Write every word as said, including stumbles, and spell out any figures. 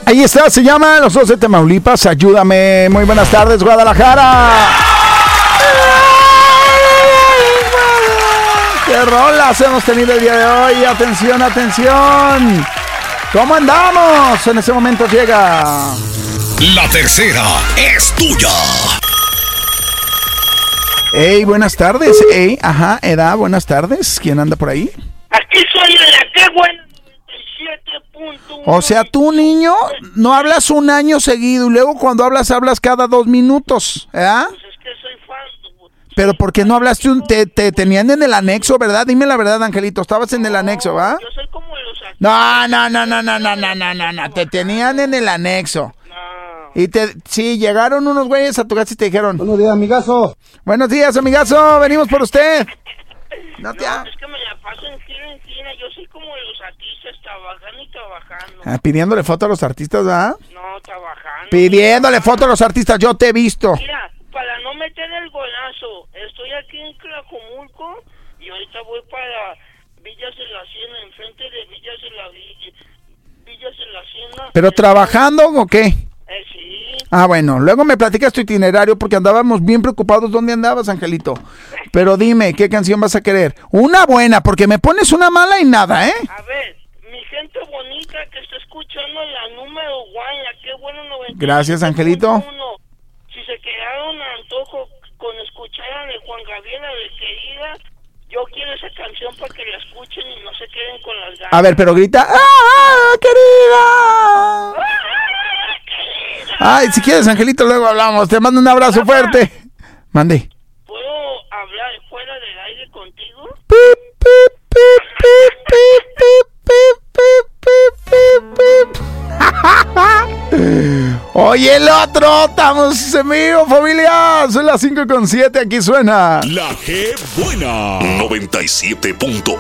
Ahí está, se llama Los Dos de Tamaulipas. Ayúdame. Muy buenas tardes, Guadalajara. ¡Qué rolas hemos tenido el día de hoy! Atención, atención. ¿Cómo andamos? En ese momento llega... La tercera es tuya. Hey, buenas tardes. Hey, ajá, Eda, buenas tardes. ¿Quién anda por ahí? Aquí soy en la que buena noventa y siete punto uno. O sea, tú, niño, no hablas un año seguido y luego cuando hablas, hablas cada dos minutos, ¿verdad? Pues es que soy fan. Pero ¿por qué no hablaste? Un, te, te tenían en el anexo, ¿verdad? Dime la verdad, Angelito. Estabas en el anexo, ¿va? Yo soy como los artistas. No, no, no, no, no, no, no, no, no, no. Te tenían en el anexo. No. Y te, sí, llegaron unos güeyes a tu casa y te dijeron: Buenos días, amigazo. Buenos días, amigazo. Venimos por usted. No te No, ha... es que me la paso en gira en gira. Yo soy como los artistas, trabajando y trabajando. Ah, pidiéndole foto a los artistas, ¿verdad? No, trabajando. Pidiéndole foto a los artistas. Yo te he visto. Mira, para no meter el golazo, estoy aquí en Tlajomulco y ahorita voy para Villas de la Hacienda, enfrente de Villas de la Villa, Villas de la Hacienda. ¿Pero trabajando o qué? Eh, sí. Ah, bueno, luego me platicas tu itinerario porque andábamos bien preocupados. ¿Dónde andabas, Angelito? Pero dime, ¿qué canción vas a querer? Una buena, porque me pones una mala y nada, ¿eh? A ver, mi gente bonita que está escuchando la número one, la que bueno noventa. Gracias, Angelito. Si se quedaron a antojo con escuchar a de Juan Gabriel, a de Querida, yo quiero esa canción para que la escuchen y no se queden con las ganas. A ver, pero grita: ¡ah, querida! ¡Ah, querida! Ay, si quieres, Angelito, luego hablamos. Te mando un abrazo fuerte. Mande. ¿Puedo hablar fuera del aire contigo? Pip, pip, pip, pip, pip, pip, pip, pip, pip. Oye, el otro, estamos en vivo, familia. Son las cinco con siete, aquí suena La que buena noventa y siete punto